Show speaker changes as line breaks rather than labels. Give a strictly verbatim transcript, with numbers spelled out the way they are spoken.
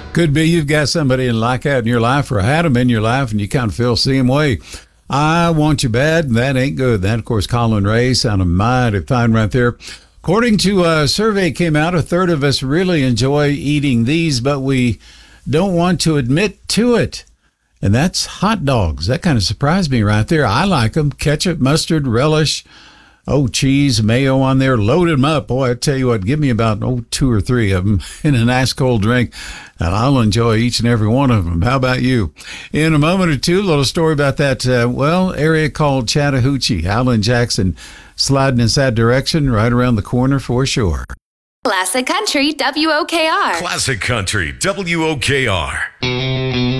Could be you've got somebody like that in your life or had them in your life and you kind of feel the same way. I want you bad, and that ain't good. That, of course, Colin Ray sounded mighty fine right there. According to a survey came out, a third of us really enjoy eating these, but we don't want to admit to it. And that's hot dogs. That kind of surprised me right there. I like them. Ketchup, mustard, relish, oh, cheese, mayo on there. Load them up. Boy, I tell you what, give me about oh, two or three of them in a nice cold drink, and I'll enjoy each and every one of them. How about you? In a moment or two, a little story about that, uh, well, area called Chattahoochee. Alan Jackson sliding in that direction right around the corner for sure.
Classic Country W O K R.
Classic Country W O K R.